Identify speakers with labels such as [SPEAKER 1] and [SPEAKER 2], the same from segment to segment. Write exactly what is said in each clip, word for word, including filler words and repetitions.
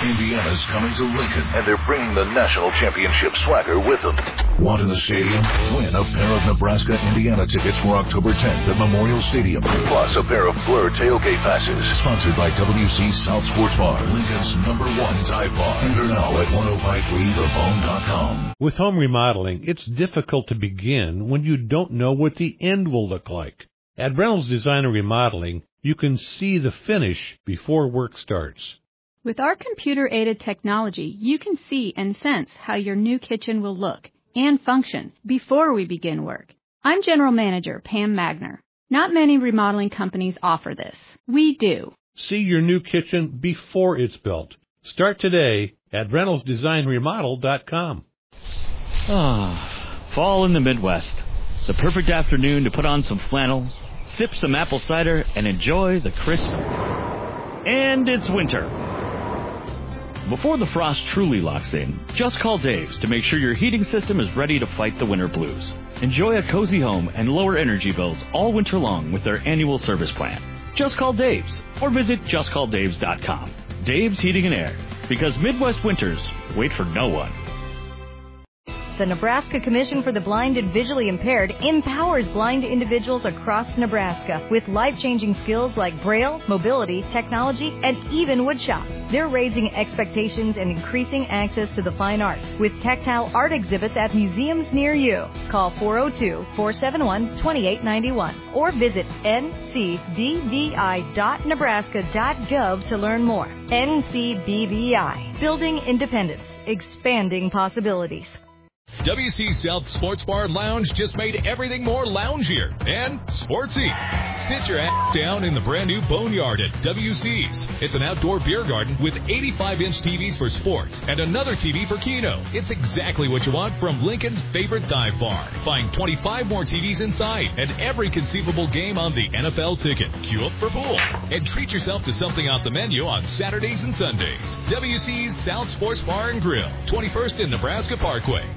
[SPEAKER 1] Indiana's coming to Lincoln, and they're bringing the national championship swagger with them. Want in the stadium? Win a pair of Nebraska-Indiana tickets for October tenth at Memorial Stadium, plus a pair of Blur tailgate passes. Sponsored by W C South Sports Bar, Lincoln's number one dive bar. Enter now at ten fifty-three the bone dot com.
[SPEAKER 2] With home remodeling, it's difficult to begin when you don't know what the end will look like. At Reynolds Design and Remodeling, you can see the finish before work starts.
[SPEAKER 3] With our computer-aided technology, you can see and sense how your new kitchen will look and function before we begin work. I'm General Manager Pam Magner. Not many remodeling companies offer this. We do.
[SPEAKER 2] See your new kitchen before it's built. Start today at reynolds design remodel dot com.
[SPEAKER 4] Ah, fall in the Midwest. The perfect afternoon to put on some flannel, sip some apple cider, and enjoy the crisp. And it's winter. Before the frost truly locks in, just call Dave's to make sure your heating system is ready to fight the winter blues. Enjoy a cozy home and lower energy bills all winter long with their annual service plan. Just call Dave's or visit just call daves dot com. Dave's Heating and Air, because Midwest winters wait for no one.
[SPEAKER 5] The Nebraska Commission for the Blind and Visually Impaired empowers blind individuals across Nebraska with life-changing skills like Braille, mobility, technology, and even woodshop. They're raising expectations and increasing access to the fine arts with tactile art exhibits at museums near you. Call four oh two, four seven one, two eight nine one or visit n c b v i dot nebraska dot gov to learn more. N C B V I, building independence, expanding possibilities.
[SPEAKER 6] W C South Sports Bar and Lounge just made everything more loungier and sportsy. Sit your ass down in the brand new Boneyard at W C's. It's an outdoor beer garden with eighty-five inch T Vs for sports and another T V for Keno. It's exactly what you want from Lincoln's favorite dive bar. Find twenty-five more T Vs inside and every conceivable game on the N F L ticket. Queue up for pool and treat yourself to something off the menu on Saturdays and Sundays. W C's South Sports Bar and Grill, twenty-first and Nebraska Parkway.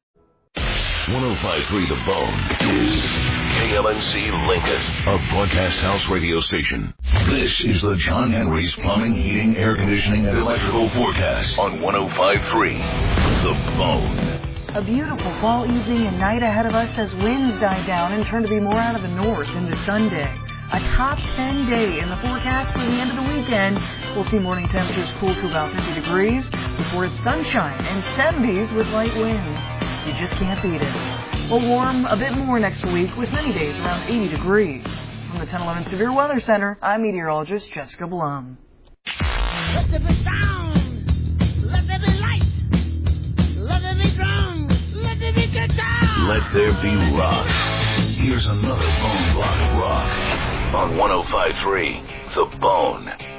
[SPEAKER 1] ten fifty-three The Bone is K L N C Lincoln, a broadcast house radio station. This is the John Henry's Plumbing, Heating, Air Conditioning, and Electrical Forecast on ten fifty-three The Bone.
[SPEAKER 7] A beautiful fall evening and night ahead of us as winds die down and turn to be more out of the north into Sunday. A top ten day in the forecast for the end of the weekend. We'll see morning temperatures cool to about fifty degrees before it's sunshine and seventies with light winds. You just can't beat it. We'll warm a bit more next week with many days around eighty degrees. From the ten eleven Severe Weather Center, I'm meteorologist Jessica Blum.
[SPEAKER 8] Let there be sound. Let there be light. Let there be drums. Let there be guitar.
[SPEAKER 1] Let there be rock. Here's another bone block of rock on ten fifty-three The Bone.